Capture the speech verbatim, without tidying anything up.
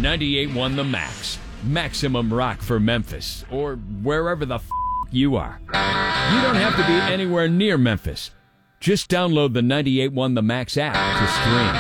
ninety-eight point one The Max. Maximum rock for Memphis, or wherever the f*** you are. You don't have to be anywhere near Memphis. Just download the ninety-eight point one The Max app to stream.